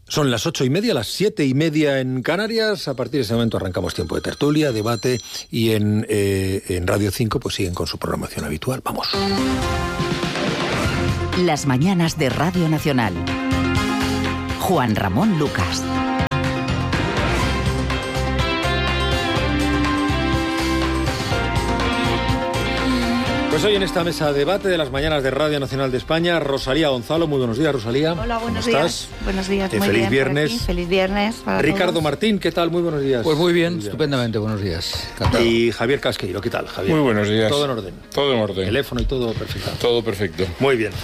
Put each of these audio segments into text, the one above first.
Son las 8:30, las 7:30 en Canarias. A partir de ese momento arrancamos tiempo de tertulia, debate, y en Radio 5 pues siguen con su programación habitual. Vamos. Las mañanas de Radio Nacional. Juan Ramón Lucas. Pues hoy en esta mesa de debate de las mañanas de Radio Nacional de España, Rosalía Gonzalo. Muy buenos días, Rosalía. Hola, buenos ¿Cómo días. estás? Buenos días, muy feliz bien. Viernes. Feliz viernes para Ricardo todos. Martín, ¿qué tal? Muy buenos días. Pues muy bien, estupendamente, buenos días. Encantado. Y Javier Casqueiro, ¿qué tal, Javier? Muy buenos días. Todo en orden. Todo en orden. Teléfono y todo perfecto. Todo perfecto. Muy bien.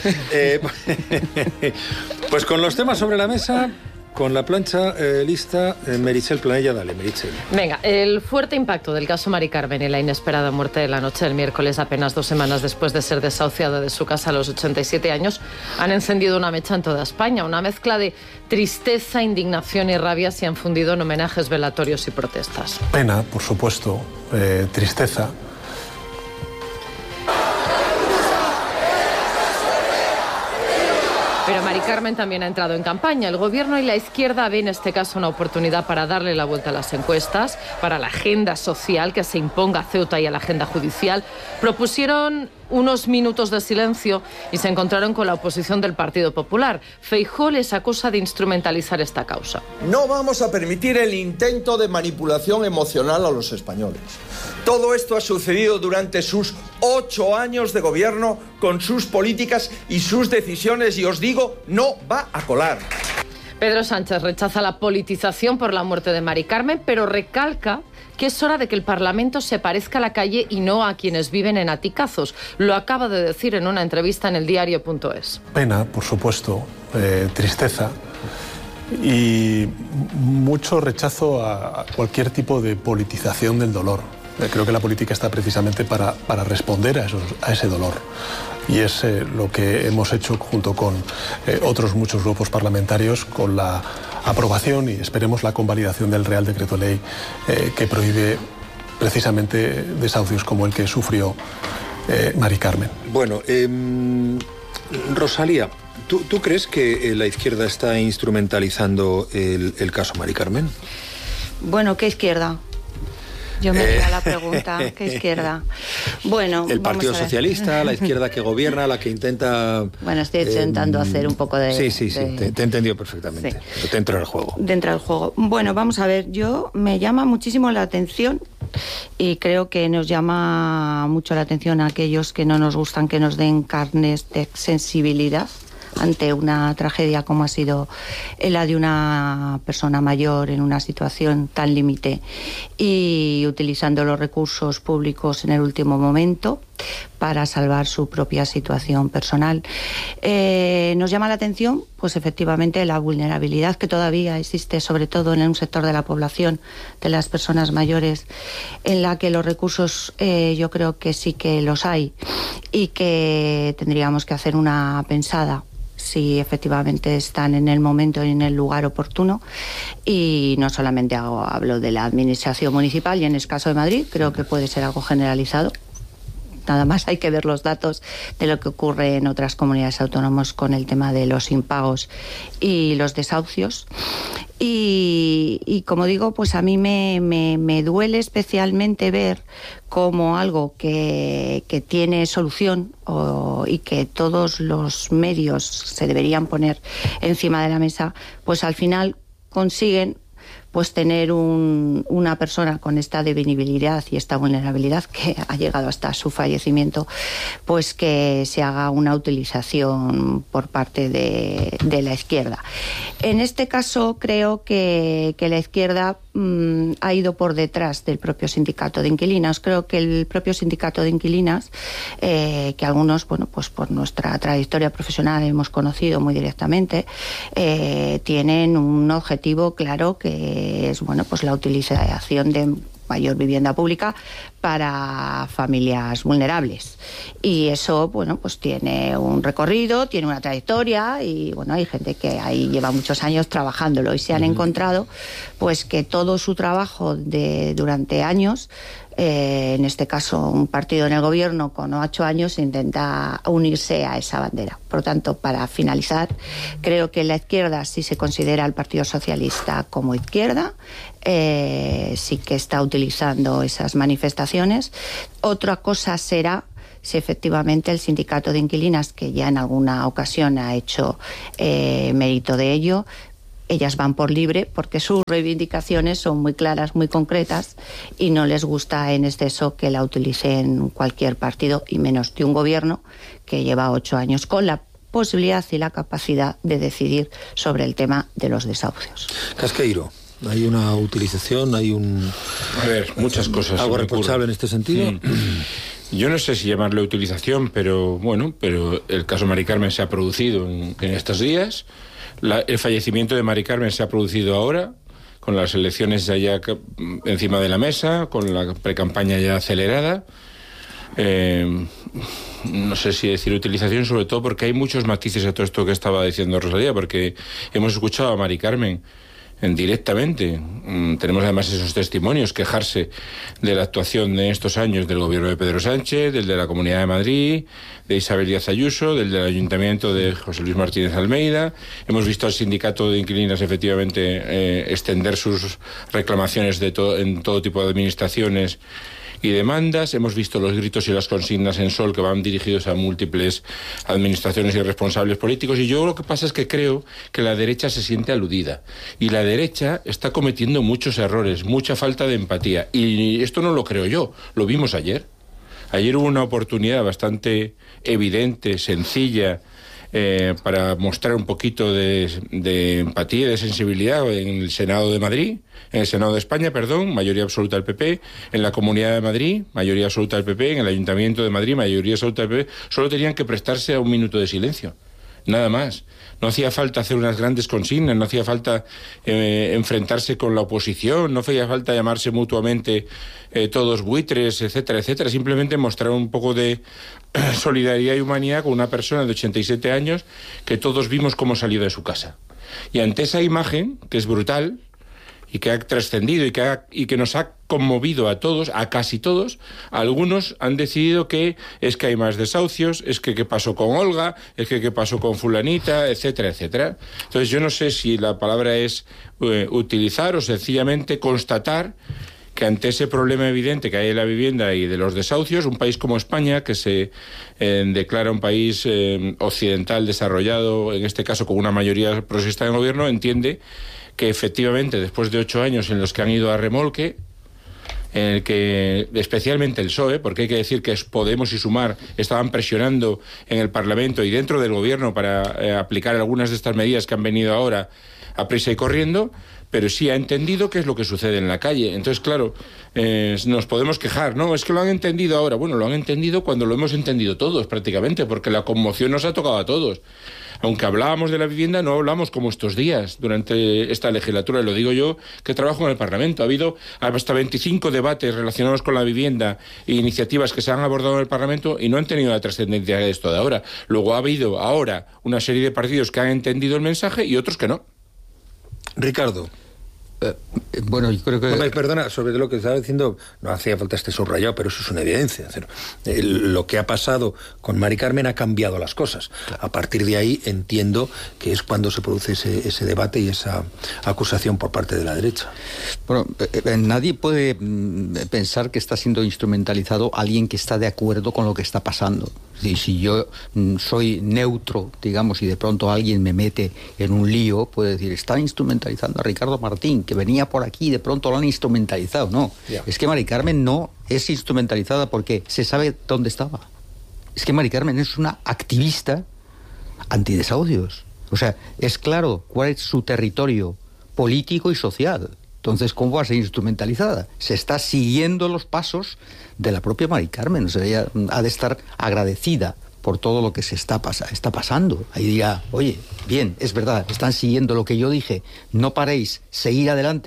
Pues con los temas sobre la mesa, con la plancha lista, Meritxell Planella, dale, Meritxell. Venga, el fuerte impacto del caso Mari Carmen y la inesperada muerte de la noche del miércoles, apenas 2 semanas después de ser desahuciada de su casa a los 87 años, han encendido una mecha en toda España. Una mezcla de tristeza, indignación y rabia se han fundido en homenajes, velatorios y protestas. Pena, por supuesto, tristeza. Pero Mari Carmen también ha entrado en campaña. El gobierno y la izquierda ven en este caso una oportunidad para darle la vuelta a las encuestas, para la agenda social que se imponga a Ceuta y a la agenda judicial. Propusieron unos minutos de silencio y se encontraron con la oposición del Partido Popular. Feijóo les acusa de instrumentalizar esta causa. No vamos a permitir el intento de manipulación emocional a los españoles. Todo esto ha sucedido durante sus 8 años de gobierno, con sus políticas y sus decisiones, y os digo, no va a colar. Pedro Sánchez rechaza la politización por la muerte de Mari Carmen, pero recalca que es hora de que el Parlamento se parezca a la calle y no a quienes viven en aticazos. Lo acaba de decir en una entrevista en el diario.es. Pena, por supuesto, tristeza y mucho rechazo a cualquier tipo de politización del dolor. Creo que la política está precisamente para responder a ese dolor. Y es lo que hemos hecho junto con otros muchos grupos parlamentarios, con la aprobación y esperemos la convalidación del Real Decreto Ley que prohíbe precisamente desahucios como el que sufrió Mari Carmen. Bueno, Rosalía, ¿tú crees que la izquierda está instrumentalizando el caso Mari Carmen? Bueno, ¿qué izquierda? Yo me haría la pregunta, ¿qué izquierda? Bueno, el Partido Socialista, la izquierda que gobierna, la que intenta... Bueno, estoy intentando hacer un poco de... Sí, te he entendido perfectamente. Sí. Dentro del juego. Dentro del juego. Bueno, vamos a ver, me llama muchísimo la atención y creo que nos llama mucho la atención a aquellos que no nos gustan que nos den carnes de sensibilidad ante una tragedia como ha sido la de una persona mayor en una situación tan límite y utilizando los recursos públicos en el último momento para salvar su propia situación personal. Nos llama la atención, pues efectivamente, la vulnerabilidad que todavía existe, sobre todo en un sector de la población, de las personas mayores, en la que los recursos yo creo que sí que los hay y que tendríamos que hacer una pensada si efectivamente están en el momento y en el lugar oportuno. Y no solamente hablo de la administración municipal y en el caso de Madrid, creo que puede ser algo generalizado. Nada más hay que ver los datos de lo que ocurre en otras comunidades autónomas con el tema de los impagos y los desahucios. Y como digo, pues a mí me duele especialmente ver como algo que tiene solución y que todos los medios se deberían poner encima de la mesa, pues al final consiguen pues tener una persona con esta debilidad y esta vulnerabilidad que ha llegado hasta su fallecimiento, pues que se haga una utilización por parte de la izquierda. En este caso creo que la izquierda ha ido por detrás del propio sindicato de inquilinos. Creo que el propio sindicato de inquilinas, que algunos, bueno, pues por nuestra trayectoria profesional hemos conocido muy directamente, tienen un objetivo claro que es, bueno, pues la utilización de mayor vivienda pública para familias vulnerables. Y eso, bueno, pues tiene un recorrido, tiene una trayectoria y, bueno, hay gente que ahí lleva muchos años trabajándolo y se han encontrado, pues, que todo su trabajo durante años, en este caso un partido en el gobierno con 8 años, intenta unirse a esa bandera. Por lo tanto, para finalizar, creo que la izquierda, si se considera al Partido Socialista como izquierda, sí que está utilizando esas manifestaciones. Otra cosa será si efectivamente el sindicato de inquilinas, que ya en alguna ocasión ha hecho mérito de ello, ellas van por libre porque sus reivindicaciones son muy claras, muy concretas y no les gusta en exceso que la utilicen cualquier partido y menos de un gobierno que lleva 8 años con la posibilidad y la capacidad de decidir sobre el tema de los desahucios. Casqueiro, hay una utilización, hay A ver, muchas cosas. algo reprochable en este sentido. Yo no sé si llamarle utilización, pero el caso Mari Carmen se ha producido en estos días. El fallecimiento de Mari Carmen se ha producido ahora, con las elecciones ya encima de la mesa, con la precampaña ya acelerada. No sé si decir utilización, sobre todo porque hay muchos matices a todo esto que estaba diciendo Rosalía, porque hemos escuchado a Mari Carmen directamente. Tenemos además esos testimonios, quejarse de la actuación de estos años del gobierno de Pedro Sánchez, del de la Comunidad de Madrid, de Isabel Díaz Ayuso, del Ayuntamiento de José Luis Martínez Almeida. Hemos visto al sindicato de inquilinas efectivamente extender sus reclamaciones en todo tipo de administraciones y demandas. Hemos visto los gritos y las consignas en Sol que van dirigidos a múltiples administraciones y responsables políticos, y yo lo que pasa es que creo que la derecha se siente aludida y la derecha está cometiendo muchos errores, mucha falta de empatía, y esto no lo creo yo, lo vimos ayer. Ayer hubo una oportunidad bastante evidente, sencilla, para mostrar un poquito de empatía y de sensibilidad en el Senado de Madrid, en el Senado de España, perdón, mayoría absoluta del PP, en la Comunidad de Madrid, mayoría absoluta del PP, en el Ayuntamiento de Madrid, mayoría absoluta del PP. Solo tenían que prestarse a un minuto de silencio, nada más. No hacía falta hacer unas grandes consignas, no hacía falta enfrentarse con la oposición, no hacía falta llamarse mutuamente todos buitres, etcétera, etcétera. Simplemente mostrar un poco de solidaridad y humanidad con una persona de 87 años que todos vimos cómo salió de su casa. Y ante esa imagen, que es brutal y que ha trascendido y que nos ha conmovido a todos, a casi todos, algunos han decidido que es que hay más desahucios, es que qué pasó con Olga, es que qué pasó con fulanita, etcétera, etcétera. Entonces yo no sé si la palabra es utilizar o sencillamente constatar que ante ese problema evidente que hay en la vivienda y de los desahucios, un país como España, que se declara un país occidental desarrollado, en este caso con una mayoría progresista en el gobierno, entiende que efectivamente después de 8 años en los que han ido a remolque, en el que especialmente el PSOE, porque hay que decir que Podemos y Sumar estaban presionando en el Parlamento y dentro del gobierno para aplicar algunas de estas medidas que han venido ahora a prisa y corriendo, pero sí ha entendido qué es lo que sucede en la calle. Entonces, claro, nos podemos quejar, no, es que lo han entendido ahora. Bueno, lo han entendido cuando lo hemos entendido todos prácticamente, porque la conmoción nos ha tocado a todos. Aunque hablábamos de la vivienda, no hablamos como estos días durante esta legislatura, y lo digo yo que trabajo en el Parlamento. Ha habido hasta 25 debates relacionados con la vivienda e iniciativas que se han abordado en el Parlamento y no han tenido la trascendencia de esto de ahora. Luego ha habido ahora una serie de partidos que han entendido el mensaje y otros que no. Ricardo. Bueno, yo creo que... No, perdona, sobre lo que estaba diciendo, no hacía falta este subrayado, pero eso es una evidencia. Lo que ha pasado con Mari Carmen ha cambiado las cosas. A partir de ahí entiendo que es cuando se produce ese debate y esa acusación por parte de la derecha. Bueno, nadie puede pensar que está siendo instrumentalizado alguien que está de acuerdo con lo que está pasando. Si yo soy neutro, digamos, y de pronto alguien me mete en un lío, puede decir, están instrumentalizando a Ricardo Martín, que venía por aquí y de pronto lo han instrumentalizado. No, es que Mari Carmen no es instrumentalizada porque se sabe dónde estaba. Es que Mari Carmen es una activista antidesahucios. O sea, es claro cuál es su territorio político y social. Entonces, ¿cómo va a ser instrumentalizada? Se está siguiendo los pasos de la propia Mari Carmen. O sea, ella ha de estar agradecida por todo lo que se está pasando. Ahí dirá, oye, bien, es verdad, están siguiendo lo que yo dije, no paréis, seguir adelante. O sea,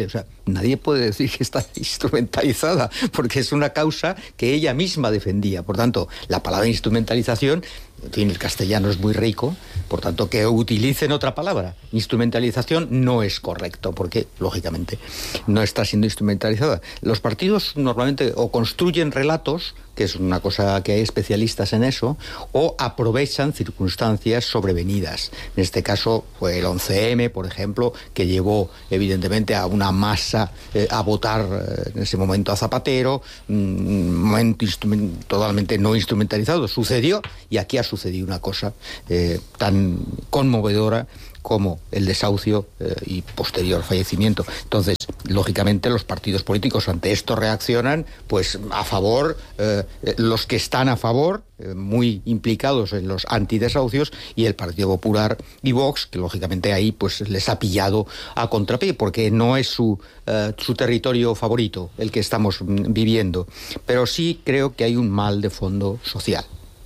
nadie puede decir que está instrumentalizada, porque es una causa que ella misma defendía. Por tanto, la palabra instrumentalización, en fin, el castellano es muy rico, por tanto, que utilicen otra palabra. Instrumentalización no es correcto, porque, lógicamente, no está siendo instrumentalizada. Los partidos normalmente o construyen relatos, que es una cosa que hay especialistas en eso, o aprovechan circunstancias sobrevenidas. En este caso fue el 11M, por ejemplo, que llevó evidentemente a una masa a votar en ese momento a Zapatero, un momento totalmente no instrumentalizado. Sucedió, y aquí ha sucedido una cosa tan conmovedora como el desahucio y posterior fallecimiento. Entonces, lógicamente, los partidos políticos ante esto reaccionan, pues a favor, los que están a favor, muy implicados en los antidesahucios, y el Partido Popular y Vox, que lógicamente ahí pues les ha pillado a contrapié, porque no es su territorio favorito el que estamos viviendo. Pero sí creo que hay un mal de fondo social.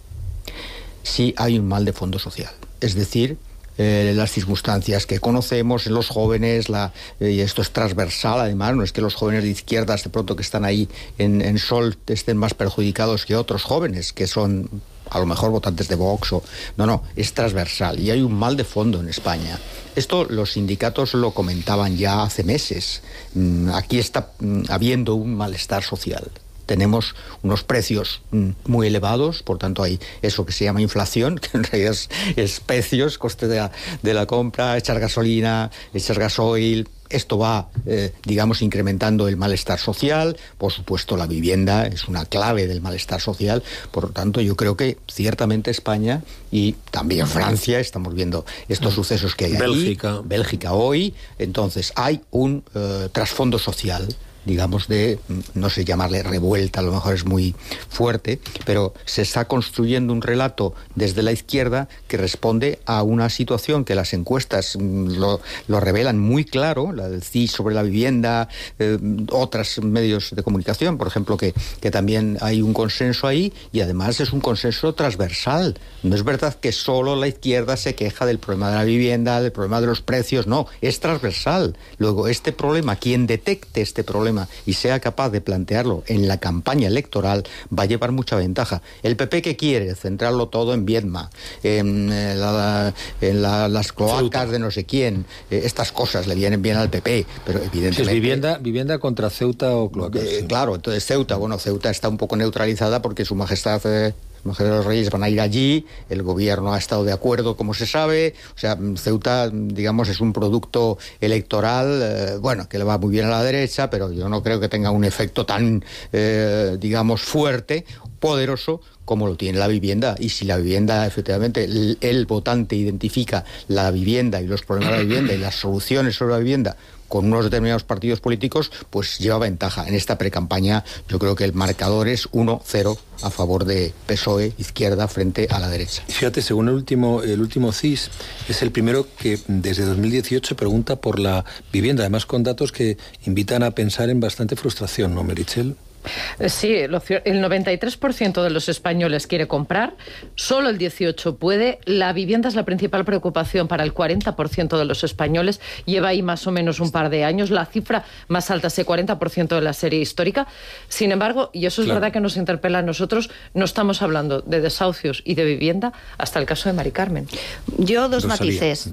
Sí hay un mal de fondo social. Es decir, las circunstancias que conocemos en los jóvenes, y esto es transversal además, no es que los jóvenes de izquierdas de pronto que están ahí en Sol estén más perjudicados que otros jóvenes que son a lo mejor votantes de Vox no, es transversal y hay un mal de fondo en España. Esto los sindicatos lo comentaban ya hace meses. Aquí está habiendo un malestar social. Tenemos unos precios muy elevados, por tanto hay eso que se llama inflación, que en realidad es precios, coste de la compra, echar gasolina, echar gasoil. Esto va, incrementando el malestar social. Por supuesto, la vivienda es una clave del malestar social. Por lo tanto, yo creo que ciertamente España y también Francia, estamos viendo estos sucesos que hay Bélgica hoy. Entonces, hay un trasfondo social, digamos, de, no sé llamarle revuelta, a lo mejor es muy fuerte, pero se está construyendo un relato desde la izquierda que responde a una situación que las encuestas lo revelan muy claro, la del CIS sobre la vivienda, otros medios de comunicación, por ejemplo, que también hay un consenso ahí, y además es un consenso transversal. No es verdad que solo la izquierda se queja del problema de la vivienda, del problema de los precios, no, es transversal. Luego, este problema, quien detecte este problema y sea capaz de plantearlo en la campaña electoral, va a llevar mucha ventaja. El PP, ¿qué quiere? Centrarlo todo en Viedma, en las cloacas de no sé quién. Estas cosas le vienen bien al PP, pero evidentemente... ¿Es vivienda contra Ceuta o cloacas? Claro, entonces Ceuta está un poco neutralizada porque Su Majestad... Los Reyes van a ir allí, el gobierno ha estado de acuerdo, como se sabe. O sea, Ceuta, digamos, es un producto electoral, que le va muy bien a la derecha, pero yo no creo que tenga un efecto tan, fuerte, poderoso, como lo tiene la vivienda. Y si la vivienda, efectivamente, el votante identifica la vivienda y los problemas de la vivienda y las soluciones sobre la vivienda con unos determinados partidos políticos, pues lleva ventaja. En esta precampaña yo creo que el marcador es 1-0 a favor de PSOE, izquierda, frente a la derecha. Fíjate, según el último CIS, es el primero que desde 2018 pregunta por la vivienda, además con datos que invitan a pensar en bastante frustración, ¿no, Meritxell? Sí, el 93% de los españoles quiere comprar, solo el 18% puede. La vivienda es la principal preocupación para el 40% de los españoles. Lleva ahí más o menos un par de años. La cifra más alta es el 40% de la serie histórica. Sin embargo, y eso es verdad que nos interpela a nosotros, no estamos hablando de desahucios y de vivienda hasta el caso de Mari Carmen. Yo dos matices.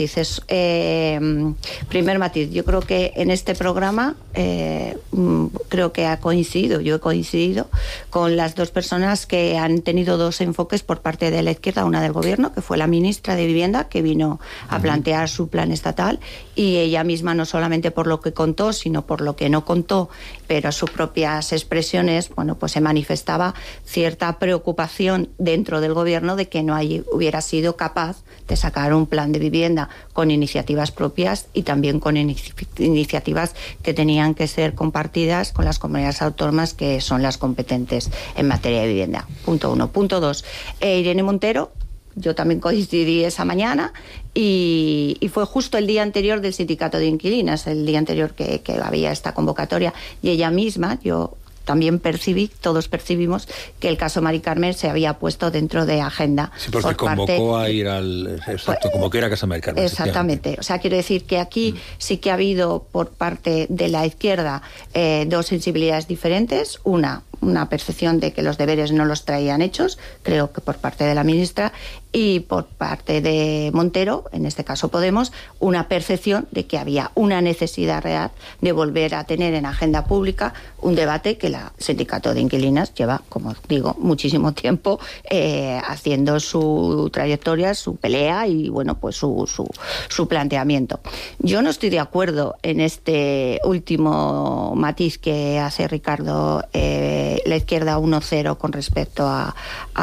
Primer matiz, yo creo que en este programa creo que yo he coincidido con las dos personas que han tenido dos enfoques por parte de la izquierda, una del gobierno, que fue la ministra de Vivienda, que vino a plantear su plan estatal, y ella misma, no solamente por lo que contó, sino por lo que no contó, pero a sus propias expresiones, pues se manifestaba cierta preocupación dentro del gobierno de que no hubiera sido capaz de sacar un plan de vivienda con iniciativas propias y también con iniciativas que tenían que ser compartidas con las comunidades autónomas que son las competentes en materia de vivienda. Punto 1. Punto 2. Irene Montero, yo también coincidí esa mañana y fue justo el día anterior del sindicato de inquilinas, el día anterior que había esta convocatoria, y ella misma, yo también todos percibimos que el caso Mari Carmen se había puesto dentro de agenda. Sí, porque convocó a ir convocó a ir a casa Mari Carmen. Exactamente. O sea, quiero decir que aquí sí que ha habido por parte de la izquierda dos sensibilidades diferentes. Una percepción de que los deberes no los traían hechos, creo que por parte de la ministra, y por parte de Montero, en este caso Podemos, una percepción de que había una necesidad real de volver a tener en agenda pública un debate que el sindicato de inquilinas lleva, como digo, muchísimo tiempo haciendo su trayectoria, su pelea y, bueno, pues su planteamiento. Yo no estoy de acuerdo en este último matiz que hace Ricardo, la izquierda 1-0 con respecto a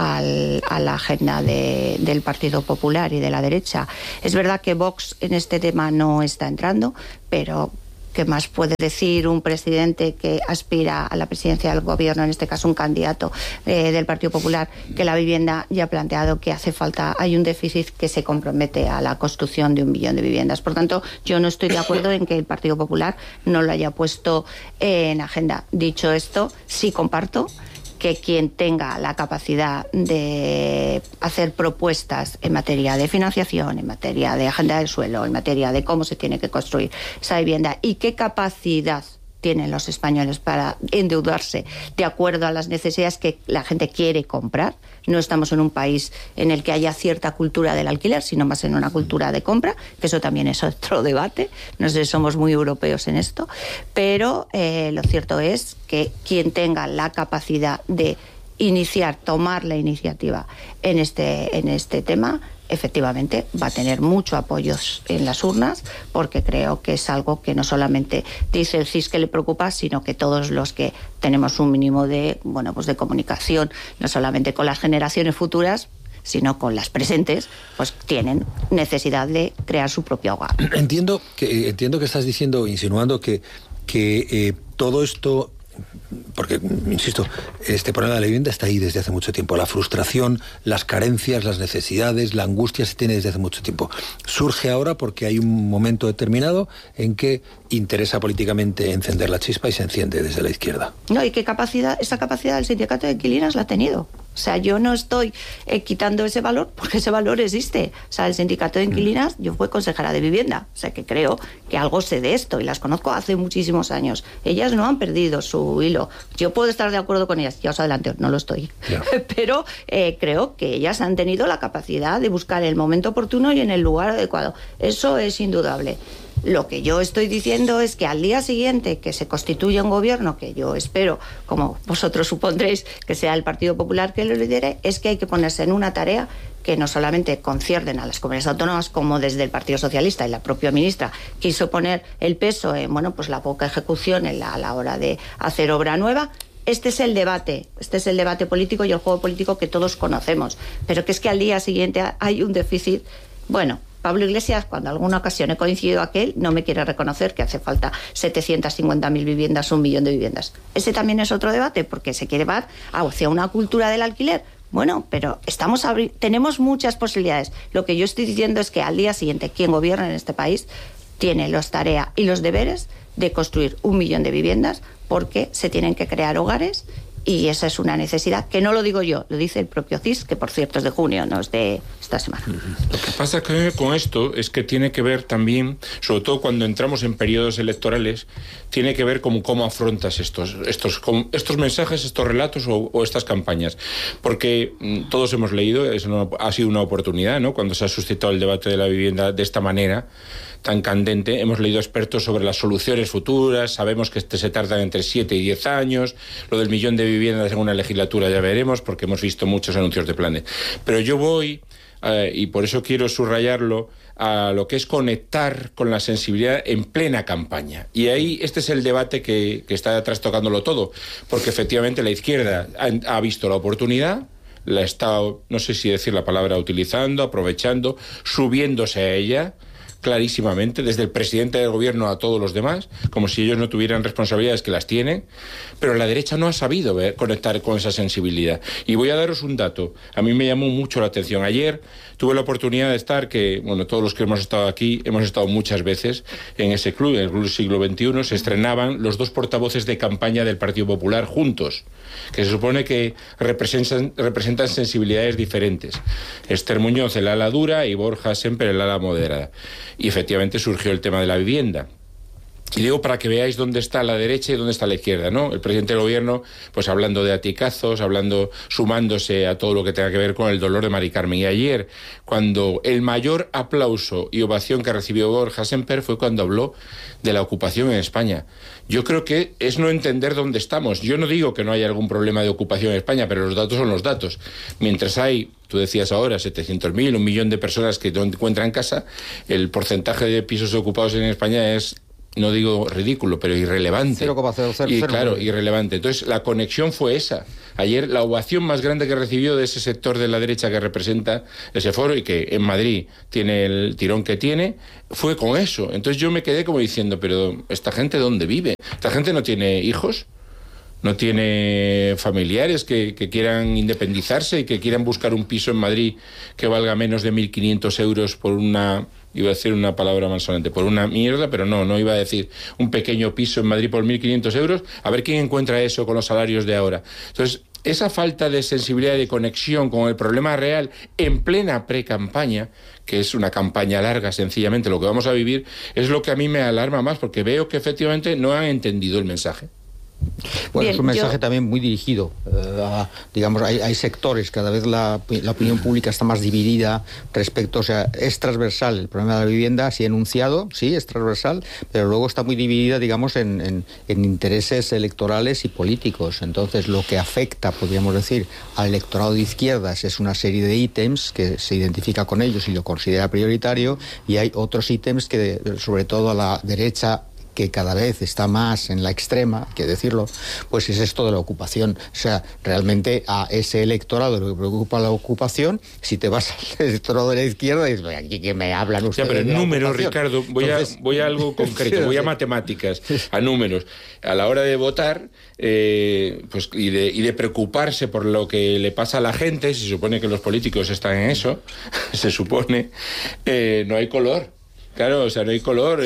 la agenda del Partido Popular y de la derecha. Es verdad que Vox en este tema no está entrando, pero ¿qué más puede decir un presidente que aspira a la presidencia del gobierno, en este caso un candidato del Partido Popular, que la vivienda ya ha planteado que hace falta, hay un déficit que se compromete a la construcción de 1 millón de viviendas? Por tanto, yo no estoy de acuerdo en que el Partido Popular no lo haya puesto en agenda. Dicho esto, sí comparto que quien tenga la capacidad de hacer propuestas en materia de financiación, en materia de agenda del suelo, en materia de cómo se tiene que construir esa vivienda y qué capacidad tienen los españoles para endeudarse de acuerdo a las necesidades que la gente quiere comprar. No estamos en un país en el que haya cierta cultura del alquiler, sino más en una cultura de compra, que eso también es otro debate. No sé, somos muy europeos en esto, pero lo cierto es que quien tenga la capacidad de tomar la iniciativa en este tema, efectivamente va a tener mucho apoyo en las urnas, porque creo que es algo que no solamente dice el CIS que le preocupa, sino que todos los que tenemos un mínimo de comunicación, no solamente con las generaciones futuras, sino con las presentes, pues tienen necesidad de crear su propio hogar. Entiendo que estás diciendo, insinuando que todo esto, porque, insisto, este problema de la vivienda está ahí desde hace mucho tiempo. La frustración, las carencias, las necesidades, la angustia se tiene desde hace mucho tiempo. Surge ahora porque hay un momento determinado en que interesa políticamente encender la chispa y se enciende desde la izquierda. No, y esa capacidad el sindicato de inquilinas la ha tenido. O sea, yo no estoy quitando ese valor, porque ese valor existe. O sea, el sindicato de inquilinas, yo fui consejera de vivienda, o sea que creo que algo sé de esto y las conozco hace muchísimos años. Ellas no han perdido su hilo. Yo puedo estar de acuerdo con ellas, ya os adelanto, no lo estoy. Yeah. Pero creo que ellas han tenido la capacidad de buscar el momento oportuno y en el lugar adecuado. Eso es indudable. Lo que yo estoy diciendo es que al día siguiente que se constituya un gobierno, que yo espero, como vosotros supondréis, que sea el Partido Popular que lo lidere, es que hay que ponerse en una tarea que no solamente conciernen a las comunidades autónomas, como desde el Partido Socialista y la propia ministra quiso poner el peso en la poca ejecución a la hora de hacer obra nueva. Este es el debate político y el juego político que todos conocemos, pero que es que al día siguiente hay un déficit. Bueno, Pablo Iglesias, cuando alguna ocasión he coincidido aquel, no me quiere reconocer que hace falta 750.000 viviendas, 1 millón de viviendas. Ese también es otro debate, porque se quiere llevar hacia una cultura del alquiler. Bueno, pero tenemos muchas posibilidades. Lo que yo estoy diciendo es que al día siguiente, quien gobierna en este país tiene las tareas y los deberes de construir 1 millón de viviendas, porque se tienen que crear hogares. Y esa es una necesidad, que no lo digo yo, lo dice el propio CIS, que por cierto es de junio, no es de esta semana. Lo que pasa con esto es que tiene que ver también, sobre todo cuando entramos en periodos electorales, tiene que ver cómo afrontas estos mensajes, estos relatos o estas campañas. Porque todos hemos leído, ha sido una oportunidad, ¿no? Cuando se ha suscitado el debate de la vivienda de esta manera tan candente, hemos leído expertos sobre las soluciones futuras, sabemos que se tardan entre 7 y 10 años, lo del 1 millón de viviendas en una legislatura ya veremos, porque hemos visto muchos anuncios de planes. Pero yo voy, y por eso quiero subrayarlo, a lo que es conectar con la sensibilidad en plena campaña. Y ahí este es el debate que está trastocándolo todo, porque efectivamente la izquierda ha visto la oportunidad, la está, no sé si decir la palabra, utilizando, aprovechando, subiéndose a ella, clarísimamente, desde el presidente del gobierno a todos los demás, como si ellos no tuvieran responsabilidades que las tienen, pero la derecha no ha sabido conectar con esa sensibilidad. Y voy a daros un dato, a mí me llamó mucho la atención. Ayer tuve la oportunidad de estar, todos los que hemos estado aquí, hemos estado muchas veces en ese club, en el Club Siglo XXI, se estrenaban los 2 portavoces de campaña del Partido Popular juntos, que se supone que representan sensibilidades diferentes. Esther Muñoz, el ala dura, y Borja Semper, el ala moderada. Y efectivamente surgió el tema de la vivienda. Y digo para que veáis dónde está la derecha y dónde está la izquierda, ¿no? El presidente del gobierno, pues hablando de aticazos, sumándose a todo lo que tenga que ver con el dolor de Mari Carmen. Y ayer, cuando el mayor aplauso y ovación que recibió Borja Semper fue cuando habló de la ocupación en España. Yo creo que es no entender dónde estamos. Yo no digo que no haya algún problema de ocupación en España, pero los datos son los datos. Mientras hay, tú decías ahora, 700.000, 1 millón de personas que no encuentran casa, el porcentaje de pisos ocupados en España es, no digo ridículo, pero irrelevante. 0,00. Y claro, irrelevante. Entonces, la conexión fue esa. Ayer, la ovación más grande que recibió de ese sector de la derecha que representa ese foro y que en Madrid tiene el tirón que tiene, fue con eso. Entonces yo me quedé como diciendo, pero ¿esta gente dónde vive? ¿Esta gente no tiene hijos? ¿No tiene familiares que quieran independizarse y que quieran buscar un piso en Madrid que valga menos de 1.500 euros por una... Iba a decir una palabra malsonante, por una mierda, pero no iba a decir un pequeño piso en Madrid por 1.500 euros. A ver quién encuentra eso con los salarios de ahora. Entonces, esa falta de sensibilidad y de conexión con el problema real en plena pre-campaña, que es una campaña larga, sencillamente lo que vamos a vivir, es lo que a mí me alarma más, porque veo que efectivamente no han entendido el mensaje. Bueno, bien, es un mensaje también muy dirigido digamos, hay sectores, cada vez la opinión pública está más dividida respecto, o sea, es transversal el problema de la vivienda, sí enunciado, sí, es transversal, pero luego está muy dividida, digamos, en intereses electorales y políticos. Entonces, lo que afecta, podríamos decir, al electorado de izquierdas es una serie de ítems que se identifica con ellos y lo considera prioritario, y hay otros ítems que, sobre todo a la derecha, que cada vez está más en la extrema, hay que decirlo, pues es esto de la ocupación. O sea, realmente a ese electorado lo que preocupa la ocupación, si te vas al electorado de la izquierda, dices, aquí que me hablan ustedes. Ya, pero en números, Ricardo, voy a algo concreto, voy a matemáticas, a números. A la hora de votar, pues y de preocuparse por lo que le pasa a la gente, se supone que los políticos están en eso, se supone, no hay color. Claro, o sea, no hay color.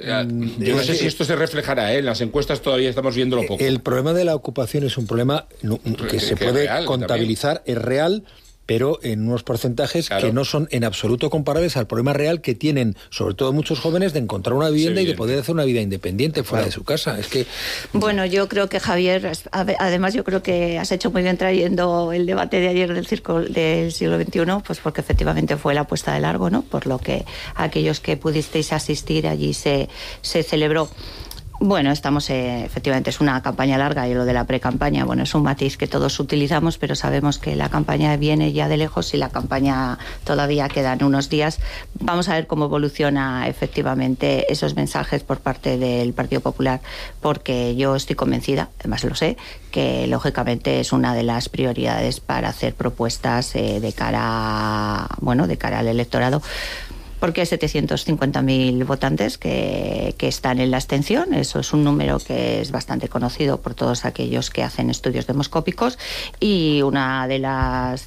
Yo no sé si esto se reflejará, en las encuestas todavía estamos viéndolo poco. El problema de la ocupación es un problema que se puede contabilizar, también. Es real, pero en unos porcentajes que no son en absoluto comparables al problema real que tienen, sobre todo muchos jóvenes, de encontrar una vivienda y de poder hacer una vida independiente fuera de su casa. Es que... Bueno, yo creo que, Javier, además yo creo que has hecho muy bien trayendo el debate de ayer del siglo XXI, pues porque efectivamente fue la puesta de largo, ¿no? Por lo que aquellos que pudisteis asistir allí se celebró. Bueno, estamos, efectivamente, es una campaña larga y lo de la pre-campaña, bueno, es un matiz que todos utilizamos, pero sabemos que la campaña viene ya de lejos y la campaña todavía quedan unos días. Vamos a ver cómo evoluciona efectivamente esos mensajes por parte del Partido Popular, porque yo estoy convencida, además lo sé, que lógicamente es una de las prioridades para hacer propuestas de cara al electorado. Porque hay 750.000 votantes que están en la abstención. Eso es un número que es bastante conocido por todos aquellos que hacen estudios demoscópicos, y una de las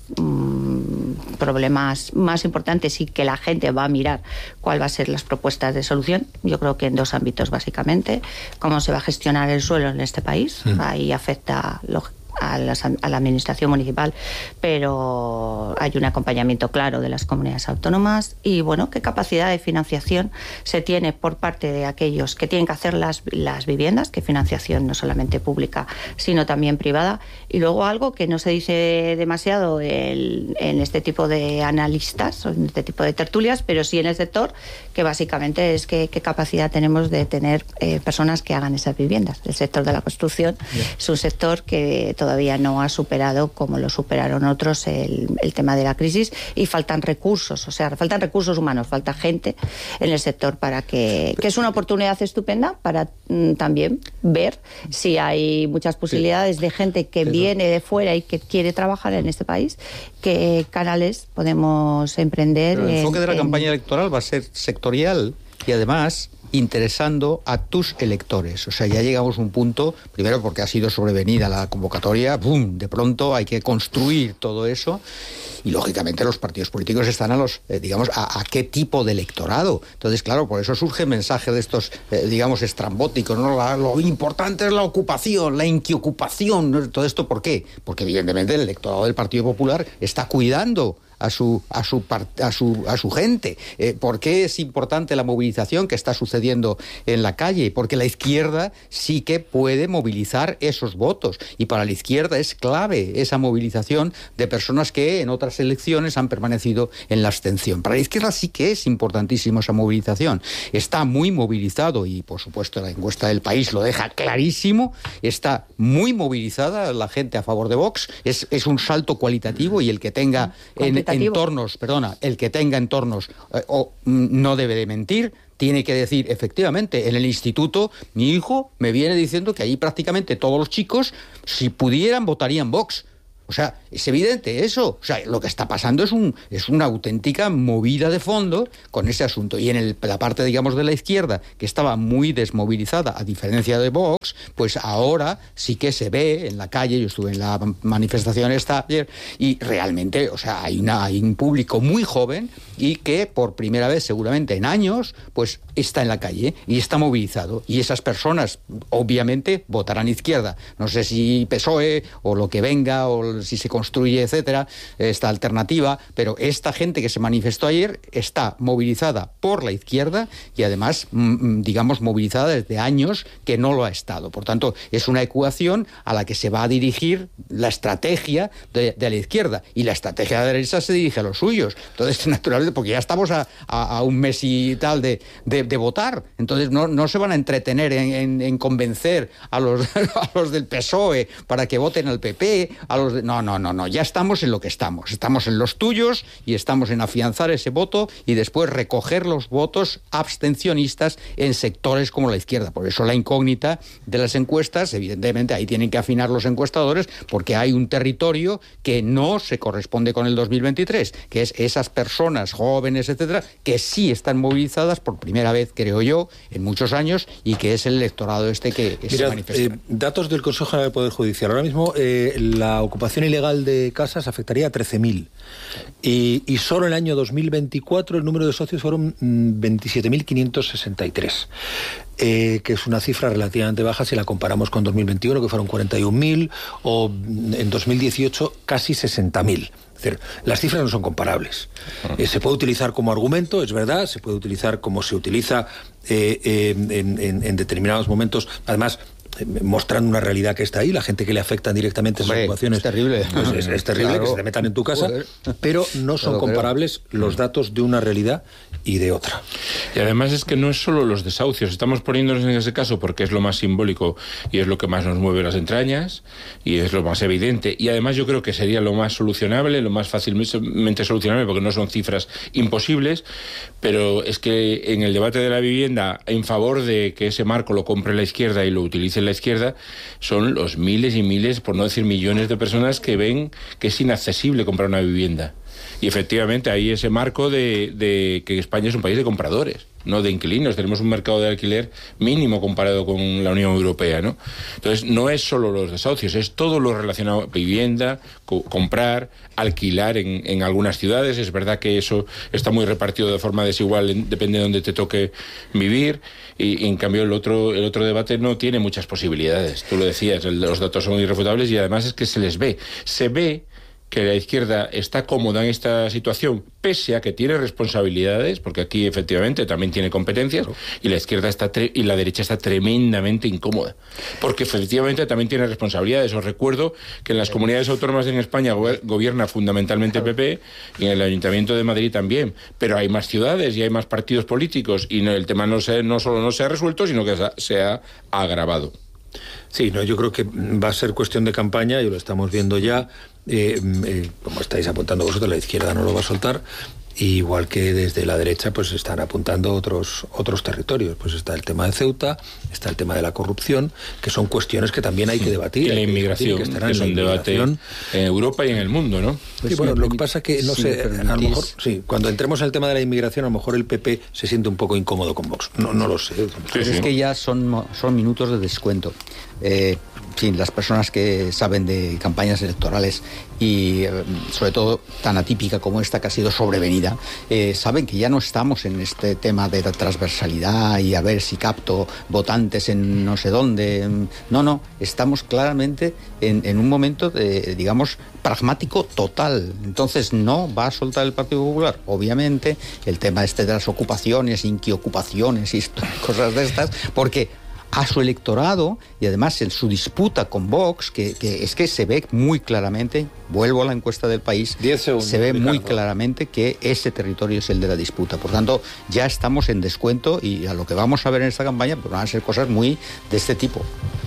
problemas más importantes y que la gente va a mirar cuál va a ser las propuestas de solución, yo creo que en 2 ámbitos básicamente: cómo se va a gestionar el suelo en este país, ahí afecta a la administración municipal, pero hay un acompañamiento claro de las comunidades autónomas, y bueno, qué capacidad de financiación se tiene por parte de aquellos que tienen que hacer las viviendas, que financiación no solamente pública sino también privada. Y luego algo que no se dice demasiado en este tipo de analistas o en este tipo de tertulias, pero sí en el sector, que básicamente es qué capacidad tenemos de tener personas que hagan esas viviendas. El sector de la construcción es un sector que todavía todavía no ha superado, como lo superaron otros, el tema de la crisis, y faltan recursos, o sea, faltan recursos humanos, falta gente en el sector para que es una oportunidad estupenda para también ver si hay muchas posibilidades de gente que viene de fuera y que quiere trabajar en este país, qué canales podemos emprender. Pero el enfoque de la campaña electoral va a ser sectorial y además interesando a tus electores. O sea, ya llegamos a un punto, primero porque ha sido sobrevenida la convocatoria, ¡boom!, de pronto hay que construir todo eso, y lógicamente los partidos políticos están a los, a qué tipo de electorado. Entonces, claro, por eso surge el mensaje de estos, estrambóticos, ¿no? Lo importante es la ocupación, la inquiocupación, ¿no? Todo esto, ¿por qué? Porque evidentemente el electorado del Partido Popular está cuidando a su gente. ¿Por qué es importante la movilización que está sucediendo en la calle? Porque la izquierda sí que puede movilizar esos votos, y para la izquierda es clave esa movilización de personas que en otras elecciones han permanecido en la abstención. Para la izquierda sí que es importantísimo esa movilización. Está muy movilizado, y por supuesto la encuesta del País lo deja clarísimo, está muy movilizada la gente a favor de Vox. Es un salto cualitativo, y el que tenga entornos no debe de mentir, tiene que decir, efectivamente, en el instituto mi hijo me viene diciendo que allí prácticamente todos los chicos, si pudieran, votarían Vox. O sea, es evidente eso. O sea, lo que está pasando es una auténtica movida de fondo con ese asunto. Y en la parte, digamos, de la izquierda, que estaba muy desmovilizada, a diferencia de Vox, pues ahora sí que se ve en la calle. Yo estuve en la manifestación esta ayer, y realmente, o sea, hay un público muy joven y que por primera vez, seguramente en años, pues está en la calle y está movilizado. Y esas personas, obviamente, votarán izquierda. No sé si PSOE o lo que venga, o si se construye, etcétera, esta alternativa, pero esta gente que se manifestó ayer está movilizada por la izquierda, y además, movilizada desde años que no lo ha estado. Por tanto, es una ecuación a la que se va a dirigir la estrategia de la izquierda, y la estrategia de la derecha se dirige a los suyos. Entonces, naturalmente, porque ya estamos a un mes y tal de votar, entonces no se van a entretener en convencer a los del PSOE para que voten al PP, a los de... No, ya estamos en lo que estamos en los tuyos, y estamos en afianzar ese voto y después recoger los votos abstencionistas en sectores como la izquierda. Por eso la incógnita de las encuestas, evidentemente ahí tienen que afinar los encuestadores, porque hay un territorio que no se corresponde con el 2023, que es esas personas jóvenes, etcétera, que sí están movilizadas por primera vez, creo yo, en muchos años, y que es el electorado que se manifiesta. Datos del Consejo General del Poder Judicial. Ahora mismo la ocupación ilegal de casas afectaría a 13.000. Y solo en el año 2024 el número de socios fueron 27.563. Que es una cifra relativamente baja si la comparamos con 2021, que fueron 41.000, o en 2018 casi 60.000. Es decir, las cifras no son comparables. Se puede utilizar como argumento, es verdad, se puede utilizar como se utiliza en determinados momentos, además mostrando una realidad que está ahí, la gente que le afectan directamente esas ocupaciones. Es terrible. Pues es terrible, claro, que se te metan en tu casa, pero no son comparables los datos de una realidad y de otra. Y además es que no es solo los desahucios, estamos poniéndonos en ese caso porque es lo más simbólico y es lo que más nos mueve las entrañas y es lo más evidente, y además yo creo que sería lo más solucionable, lo más fácilmente solucionable, porque no son cifras imposibles, pero es que en el debate de la vivienda en favor de que ese marco lo compre la izquierda y lo utilice la izquierda, son los miles y miles, por no decir millones de personas que ven que es inaccesible comprar una vivienda. Y efectivamente hay ese marco de que España es un país de compradores, no de inquilinos. Tenemos un mercado de alquiler mínimo comparado con la Unión Europea, ¿no? Entonces no es solo los desahucios, es todo lo relacionado a vivienda, comprar, alquilar en algunas ciudades. Es verdad que eso está muy repartido de forma desigual, depende de dónde te toque vivir, y en cambio el otro debate no tiene muchas posibilidades. Tú lo decías, los datos son irrefutables, y además es que se ve que la izquierda está cómoda en esta situación, pese a que tiene responsabilidades, porque aquí efectivamente también tiene competencias, y la izquierda y la derecha está tremendamente incómoda, porque efectivamente también tiene responsabilidades. Os recuerdo que en las comunidades autónomas en España gobierna fundamentalmente el PP, y en el Ayuntamiento de Madrid también, pero hay más ciudades y hay más partidos políticos, y el tema no solo no se ha resuelto, sino que se ha agravado. Sí, no, yo creo que va a ser cuestión de campaña, y lo estamos viendo ya. Como estáis apuntando vosotros, la izquierda no lo va a soltar. Igual que desde la derecha pues están apuntando otros territorios. Pues está el tema de Ceuta, está el tema de la corrupción, que son cuestiones que también hay que debatir. Y la inmigración, que es un debate en Europa y en el mundo, ¿no? Pues bueno, lo que pasa que, no sé, a lo mejor, sí, cuando entremos en el tema de la inmigración, a lo mejor el PP se siente un poco incómodo con Vox. No lo sé. Pero es que ya son minutos de descuento. Sí, las personas que saben de campañas electorales y sobre todo tan atípica como esta que ha sido sobrevenida, saben que ya no estamos en este tema de la transversalidad y a ver si capto votantes en no sé dónde. No, estamos claramente en un momento de, digamos, pragmático total. Entonces no va a soltar el Partido Popular, obviamente, el tema de las ocupaciones, inquiocupaciones y cosas de estas, porque a su electorado y además en su disputa con Vox, que es que se ve muy claramente, vuelvo a la encuesta del País, 10 segundos, se ve muy Ricardo. claramente que ese territorio es el de la disputa. Por tanto, ya estamos en descuento y a lo que vamos a ver en esta campaña pues van a ser cosas muy de este tipo.